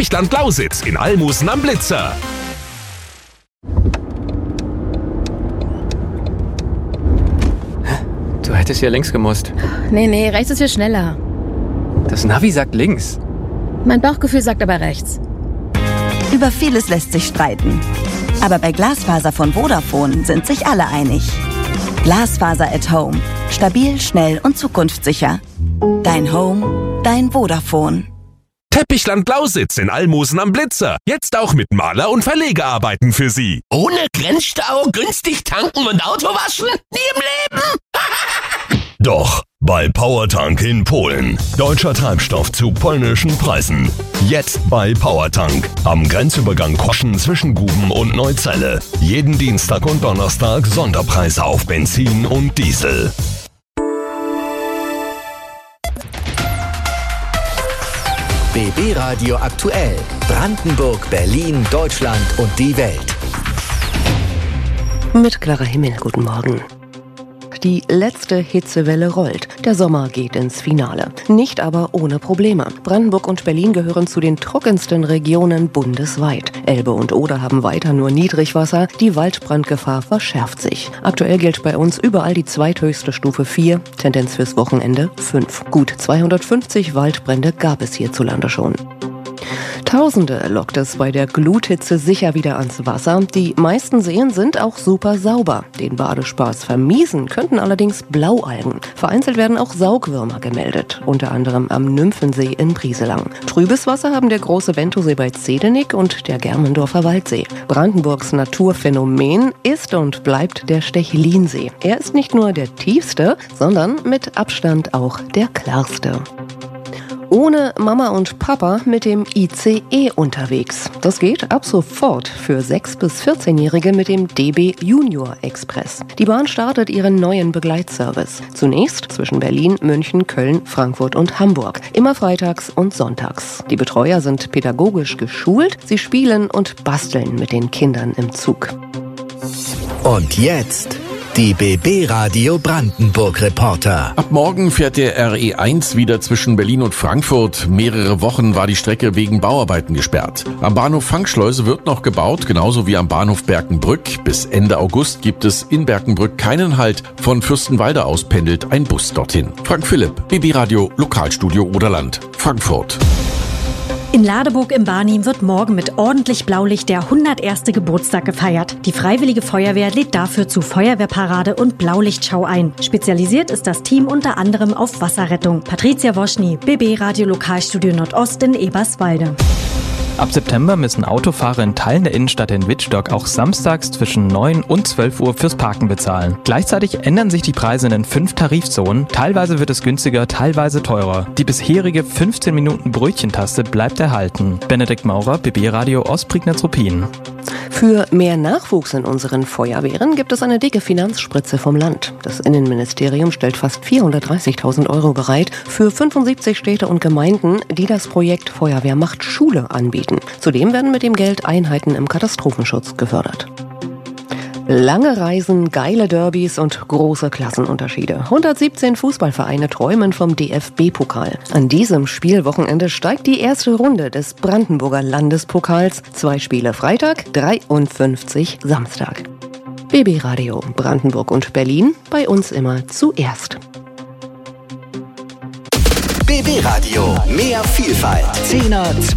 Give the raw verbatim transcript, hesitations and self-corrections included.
Teppichland Lausitz in Almusen am Blitzer. Du hättest hier links gemusst. Nee, nee, rechts ist viel schneller. Das Navi sagt links. Mein Bauchgefühl sagt aber rechts. Über vieles lässt sich streiten. Aber bei Glasfaser von Vodafone sind sich alle einig. Glasfaser at Home. Stabil, schnell und zukunftssicher. Dein Home, dein Vodafone. Teppichland Lausitz in Almusen am Blitzer. Jetzt auch mit Maler- und Verlegearbeiten für Sie. Ohne Grenzstau, günstig tanken und Auto waschen? Nie im Leben! Doch, bei Powertank in Polen. Deutscher Treibstoff zu polnischen Preisen. Jetzt bei Powertank. Am Grenzübergang Kroschen zwischen Guben und Neuzelle. Jeden Dienstag und Donnerstag Sonderpreise auf Benzin und Diesel. B B Radio aktuell. Brandenburg, Berlin, Deutschland und die Welt. Mit Clara Himmel, guten Morgen. Die letzte Hitzewelle rollt. Der Sommer geht ins Finale. Nicht aber ohne Probleme. Brandenburg und Berlin gehören zu den trockensten Regionen bundesweit. Elbe und Oder haben weiter nur Niedrigwasser. Die Waldbrandgefahr verschärft sich. Aktuell gilt bei uns überall die zweithöchste Stufe vier, Tendenz fürs Wochenende fünf. Gut zweihundertfünfzig Waldbrände gab es hierzulande schon. Tausende lockt es bei der Gluthitze sicher wieder ans Wasser. Die meisten Seen sind auch super sauber. Den Badespaß vermiesen könnten allerdings Blaualgen. Vereinzelt werden auch Saugwürmer gemeldet, unter anderem am Nymphensee in Brieselang. Trübes Wasser haben der große Ventosee bei Zedenik und der Germendorfer Waldsee. Brandenburgs Naturphänomen ist und bleibt der Stechlinsee. Er ist nicht nur der tiefste, sondern mit Abstand auch der klarste. Ohne Mama und Papa mit dem I C E unterwegs. Das geht ab sofort für sechs- bis vierzehnjährige mit dem D B Junior Express. Die Bahn startet ihren neuen Begleitservice. Zunächst zwischen Berlin, München, Köln, Frankfurt und Hamburg. Immer freitags und sonntags. Die Betreuer sind pädagogisch geschult. Sie spielen und basteln mit den Kindern im Zug. Und jetzt die B B Radio Brandenburg Reporter. Ab morgen fährt der R E eins wieder zwischen Berlin und Frankfurt. Mehrere Wochen war die Strecke wegen Bauarbeiten gesperrt. Am Bahnhof Fangschleuse wird noch gebaut, genauso wie am Bahnhof Berkenbrück. Bis Ende August gibt es in Berkenbrück keinen Halt. Von Fürstenwalde aus pendelt ein Bus dorthin. Frank Philipp, B B Radio Lokalstudio Oderland, Frankfurt. In Ladeburg im Barnim wird morgen mit ordentlich Blaulicht der hunderterste Geburtstag gefeiert. Die Freiwillige Feuerwehr lädt dafür zu Feuerwehrparade und Blaulichtschau ein. Spezialisiert ist das Team unter anderem auf Wasserrettung. Patricia Woschny, B B Radio Lokalstudio Nordost in Eberswalde. Ab September müssen Autofahrer in Teilen der Innenstadt in Wittstock auch samstags zwischen neun und zwölf Uhr fürs Parken bezahlen. Gleichzeitig ändern sich die Preise in den fünf Tarifzonen. Teilweise wird es günstiger, teilweise teurer. Die bisherige fünfzehn Minuten Brötchentaste bleibt erhalten. Benedikt Maurer, B B Radio Ostprignitz-Ruppin. Für mehr Nachwuchs in unseren Feuerwehren gibt es eine dicke Finanzspritze vom Land. Das Innenministerium stellt fast vierhundertdreißigtausend Euro bereit für fünfundsiebzig Städte und Gemeinden, die das Projekt Feuerwehr macht Schule anbieten. Zudem werden mit dem Geld Einheiten im Katastrophenschutz gefördert. Lange Reisen, geile Derbys und große Klassenunterschiede. hundertsiebzehn Fußballvereine träumen vom D F B-Pokal. An diesem Spielwochenende steigt die erste Runde des Brandenburger Landespokals. Zwei Spiele Freitag, dreiundfünfzig Samstag. B B Radio Brandenburg und Berlin, bei uns immer zuerst. B B Radio, mehr Vielfalt. Zehner